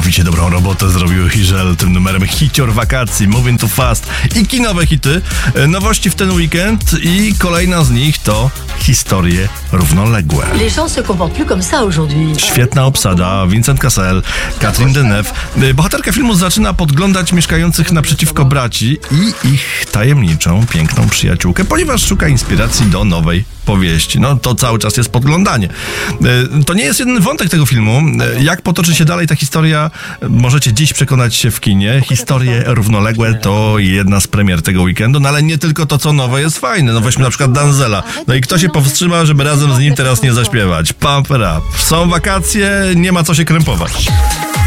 niesamowicie dobrą robotę zrobił Hiżel tym numerem hicior wakacji, Moving Too Fast i kinowe hity. Nowości w ten weekend i kolejna z nich to Historie równoległe. Les gens se comportent plus comme ça aujourd'hui. Świetna obsada, Vincent Cassel, Catherine Deneuve. Bohaterka filmu zaczyna podglądać mieszkających naprzeciwko braci i ich tajemniczą, piękną przyjaciółkę, ponieważ szuka inspiracji do nowej powieści. No to cały czas jest podglądanie. To nie jest jedyny wątek tego filmu. Jak potoczy się dalej ta historia, możecie dziś przekonać się w kinie. Historie równoległe to jedna z premier tego weekendu, no ale nie tylko to, co nowe jest fajne. No weźmy na przykład Danzela. No i kto się powstrzyma, żeby razem z nim teraz nie zaśpiewać? Pump it up. Są wakacje, nie ma co się krępować.